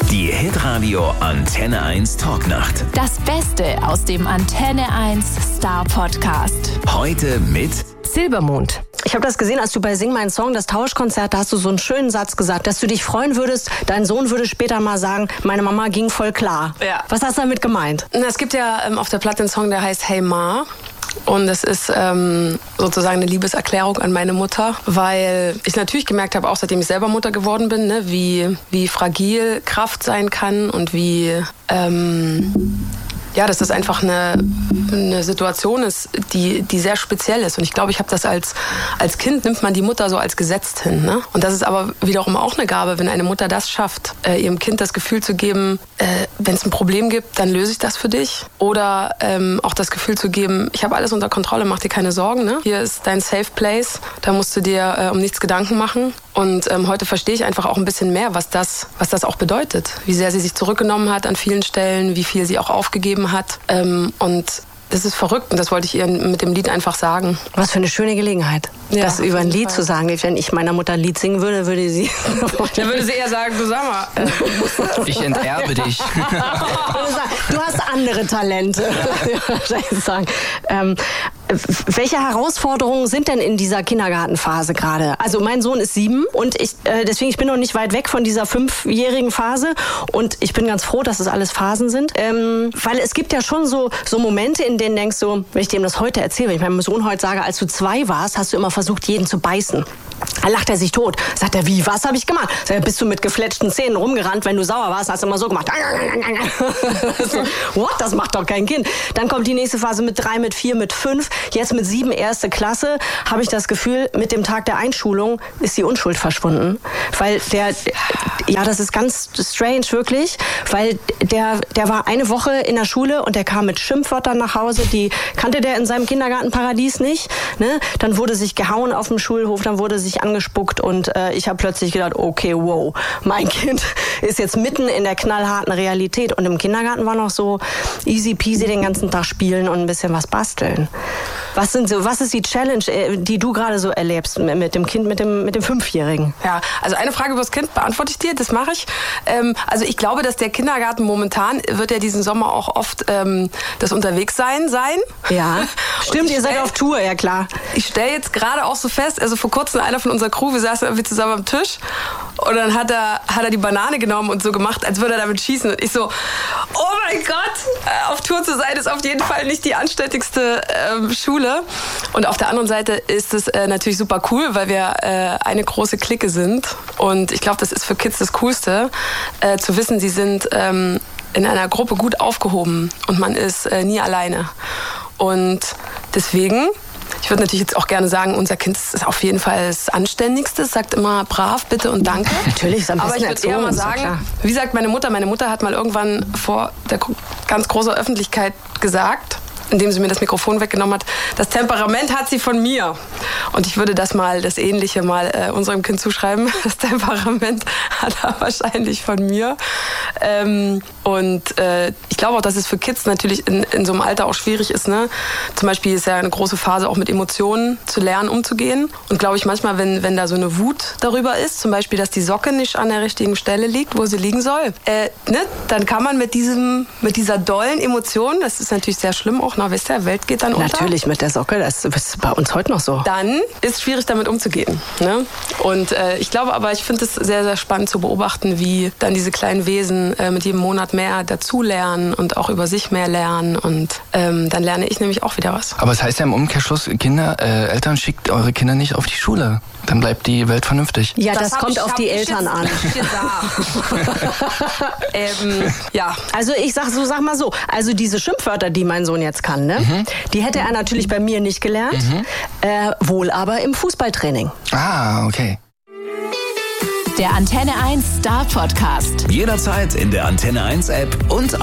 Die Hitradio Antenne 1 Talknacht. Das Beste aus dem Antenne 1 Star Podcast. Heute mit Silbermond. Ich habe das gesehen, als du bei Sing Mein Song, das Tauschkonzert, da hast du so einen schönen Satz gesagt, dass du dich freuen würdest, dein Sohn würde später mal sagen, meine Mama ging voll klar. Ja. Was hast du damit gemeint? Es gibt ja auf der Platte einen Song, der heißt Hey Ma. Und das ist sozusagen eine Liebeserklärung an meine Mutter, weil ich natürlich gemerkt habe, auch seitdem ich selber Mutter geworden bin, ne, wie fragil Kraft sein kann und wie dass das einfach eine Situation ist, die sehr speziell ist. Und ich glaube, ich habe das als Kind, nimmt man die Mutter so als gesetzt hin. Ne? Und das ist aber wiederum auch eine Gabe, wenn eine Mutter das schafft, ihrem Kind das Gefühl zu geben, wenn es ein Problem gibt, dann löse ich das für dich. Oder auch das Gefühl zu geben, ich habe alles unter Kontrolle, mach dir keine Sorgen. Ne? Hier ist dein Safe Place, da musst du dir um nichts Gedanken machen. Und heute verstehe ich einfach auch ein bisschen mehr, was das auch bedeutet. Wie sehr sie sich zurückgenommen hat an vielen Stellen, wie viel sie auch aufgegeben hat. Und das ist verrückt und das wollte ich ihr mit dem Lied einfach sagen. Was für eine schöne Gelegenheit, das über ein Lied zu sagen. Wenn ich meiner Mutter ein Lied singen würde, würde sie... Dann würde sie eher sagen, du sag mal... ich enterbe dich. Du hast andere Talente. sagen. Welche Herausforderungen sind denn in dieser Kindergartenphase gerade? Also mein Sohn ist 7 und deswegen ich bin noch nicht weit weg von dieser 5-jährigen Phase und ich bin ganz froh, dass es alles Phasen sind. Weil es gibt ja schon so Momente, in denen denkst du, wenn ich dem das heute erzähle, wenn ich meinem Sohn heute sage, als du 2 warst, hast du immer versucht, jeden zu beißen. Dann lacht er sich tot. Sagt er, wie, was habe ich gemacht? Sagt er, bist du mit gefletschten Zähnen rumgerannt, wenn du sauer warst, hast du immer so gemacht. So, what? Das macht doch kein Kind. Dann kommt die nächste Phase mit 3, mit 4, mit 5. Jetzt mit 7, 1. Klasse, habe ich das Gefühl, mit dem Tag der Einschulung ist die Unschuld verschwunden. Weil das ist ganz strange, wirklich, weil der war eine Woche in der Schule und der kam mit Schimpfwörtern nach Hause, die kannte der in seinem Kindergartenparadies nicht. Ne? Dann wurde sich gehauen auf dem Schulhof, dann wurde sich angespuckt und ich habe plötzlich gedacht, okay, wow, mein Kind ist jetzt mitten in der knallharten Realität und im Kindergarten war noch so easy peasy den ganzen Tag spielen und ein bisschen was basteln. Was ist die Challenge, die du gerade so erlebst mit dem Kind, mit dem 5-Jährigen? Ja, also eine Frage über das Kind beantworte ich dir, das mache ich. Also ich glaube, dass der Kindergarten momentan wird ja diesen Sommer auch oft das Unterwegssein sein. Ja, stimmt, ihr seid auf Tour, ja klar. Ich stelle jetzt gerade auch so fest, also vor kurzem einer von unserer Crew, wir saßen irgendwie zusammen am Tisch und dann hat er die Banane genommen und so gemacht, als würde er damit schießen. Und ich so, oh mein Gott, auf Tour zu sein ist auf jeden Fall nicht die anständigste Schule. Und auf der anderen Seite ist es natürlich super cool, weil wir eine große Clique sind. Und ich glaube, das ist für Kids das Coolste, zu wissen, sie sind in einer Gruppe gut aufgehoben und man ist nie alleine. Und deswegen... Ich würde natürlich jetzt auch gerne sagen, unser Kind ist auf jeden Fall das Anständigste, sagt immer brav, bitte und danke. Natürlich, ist am besten. Aber ich würde eher mal sagen, wie sagt meine Mutter hat mal irgendwann vor der ganz großen Öffentlichkeit gesagt, indem sie mir das Mikrofon weggenommen hat, das Temperament hat sie von mir. Und ich würde das Ähnliche mal unserem Kind zuschreiben. Das Temperament hat er wahrscheinlich von mir. Ich glaube auch, dass es für Kids natürlich in so einem Alter auch schwierig ist. Ne? Zum Beispiel ist ja eine große Phase auch mit Emotionen zu lernen, umzugehen. Und glaube ich manchmal, wenn da so eine Wut darüber ist, zum Beispiel, dass die Socke nicht an der richtigen Stelle liegt, wo sie liegen soll, dann kann man mit dieser dollen Emotion, das ist natürlich sehr schlimm auch, na, wisst ihr, Welt geht dann unter. Natürlich mit der Socke, das ist bei uns heute noch so. Dann ist es schwierig, damit umzugehen. Ne? Und ich glaube aber, ich finde es sehr, sehr spannend zu beobachten, wie dann diese kleinen Wesen mit jedem Monat mehr dazulernen und auch über sich mehr lernen. Und dann lerne ich nämlich auch wieder was. Aber es heißt ja im Umkehrschluss, Eltern, schickt eure Kinder nicht auf die Schule. Dann bleibt die Welt vernünftig. Ja, das kommt auf die Eltern an. Ja. Also sag mal so, also diese Schimpfwörter, die mein Sohn jetzt kann, ne? Die hätte er natürlich bei mir nicht gelernt, wohl aber im Fußballtraining. Ah, okay. Der Antenne 1 Star Podcast. jederzeit in der Antenne 1 App und